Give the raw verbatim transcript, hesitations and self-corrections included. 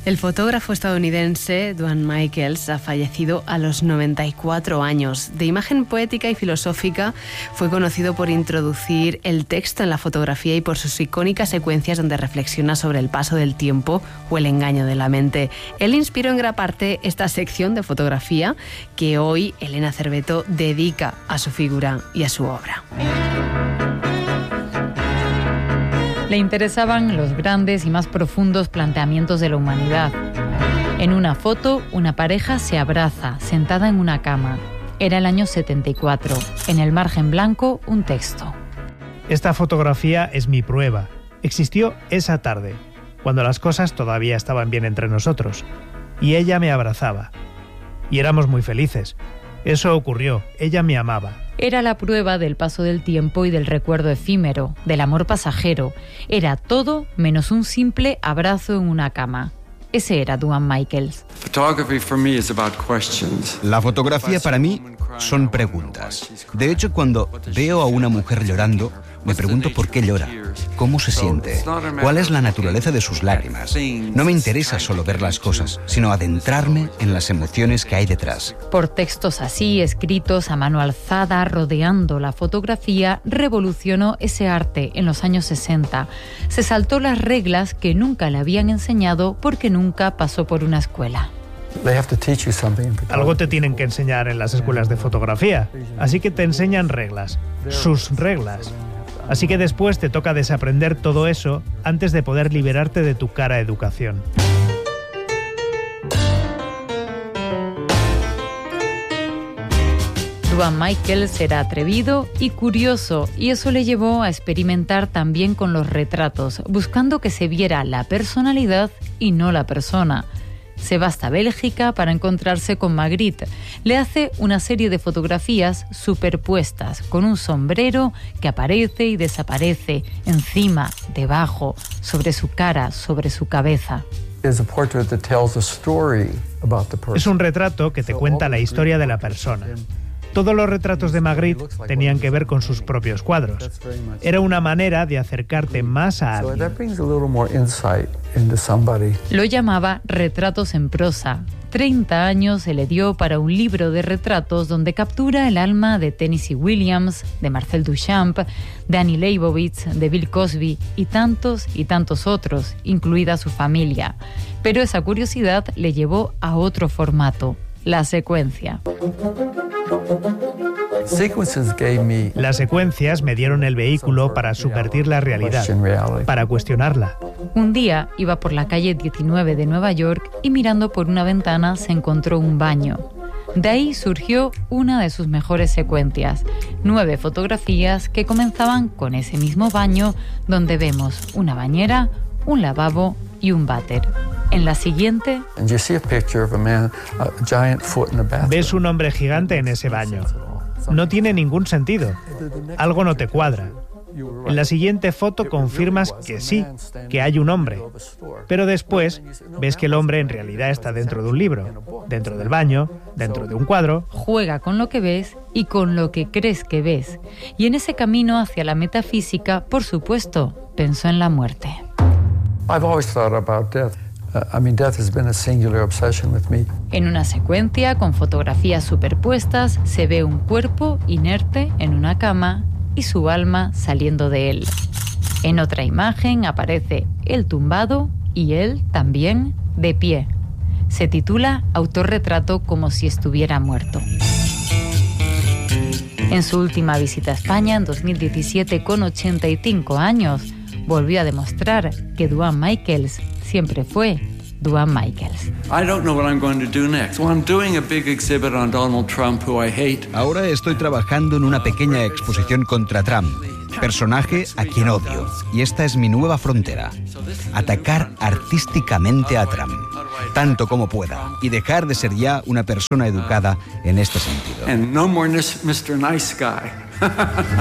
El fotógrafo estadounidense Duane Michals ha fallecido a los noventa y cuatro años. De imagen poética y filosófica, fue conocido por introducir el texto en la fotografía y por sus icónicas secuencias donde reflexiona sobre el paso del tiempo o el engaño de la mente. Él inspiró en gran parte esta sección de fotografía que hoy Elena Cerveto dedica a su figura y a su obra. Le interesaban los grandes y más profundos planteamientos de la humanidad. En una foto, una pareja se abraza, sentada en una cama. Era el año setenta y cuatro. En el margen blanco, un texto. Esta fotografía es mi prueba. Existió esa tarde, cuando las cosas todavía estaban bien entre nosotros. Y ella me abrazaba. Y éramos muy felices. Eso ocurrió. Ella me amaba. Era la prueba del paso del tiempo y del recuerdo efímero, del amor pasajero. Era todo menos un simple abrazo en una cama. Ese era Duane Michals. La fotografía para mí son preguntas. De hecho, cuando veo a una mujer llorando, me pregunto por qué llora, cómo se siente, cuál es la naturaleza de sus lágrimas. No me interesa solo ver las cosas, sino adentrarme en las emociones que hay detrás. Por textos así, escritos a mano alzada, rodeando la fotografía, revolucionó ese arte en los años sesenta. Se saltó las reglas que nunca le habían enseñado porque nunca pasó por una escuela. Algo te tienen que enseñar en las escuelas de fotografía, así que te enseñan reglas, sus reglas. Así que después te toca desaprender todo eso antes de poder liberarte de tu cara educación. Duane Michals era atrevido y curioso, y eso le llevó a experimentar también con los retratos, buscando que se viera la personalidad y no la persona. Se va hasta Bélgica para encontrarse con Magritte. Le hace una serie de fotografías superpuestas, con un sombrero que aparece y desaparece, encima, debajo, sobre su cara, sobre su cabeza. Es un retrato que te cuenta la historia de la persona. Todos los retratos de Magritte tenían que ver con sus propios cuadros. Era una manera de acercarte más a alguien. Lo llamaba retratos en prosa. treinta años se le dio para un libro de retratos donde captura el alma de Tennessee Williams, de Marcel Duchamp, de Annie Leibovitz, de Bill Cosby y tantos y tantos otros, incluida su familia. Pero esa curiosidad le llevó a otro formato, la secuencia. Las secuencias me dieron el vehículo para subvertir la realidad, para cuestionarla. Un día iba por la calle diecinueve de Nueva York y mirando por una ventana se encontró un baño. De ahí surgió una de sus mejores secuencias, nueve fotografías que comenzaban con ese mismo baño donde vemos una bañera, un lavabo y un váter. En la siguiente, ves un hombre gigante en ese baño. No tiene ningún sentido. Algo no te cuadra. En la siguiente foto confirmas que sí, que hay un hombre. Pero después ves que el hombre en realidad está dentro de un libro, dentro del baño, dentro de un cuadro. Juega con lo que ves y con lo que crees que ves. Y en ese camino hacia la metafísica, por supuesto, pensó en la muerte. En una secuencia con fotografías superpuestas se ve un cuerpo inerte en una cama y su alma saliendo de él. En otra imagen aparece él tumbado y él también de pie. Se titula Autorretrato como si estuviera muerto. En su última visita a España en dos mil diecisiete, con ochenta y cinco años, volvió a demostrar que Duane Michals siempre fue Duane Michals. Ahora estoy trabajando en una pequeña exposición contra Trump, personaje a quien odio, y esta es mi nueva frontera: atacar artísticamente a Trump, tanto como pueda, y dejar de ser ya una persona educada en este sentido. And no more mister Nice Guy.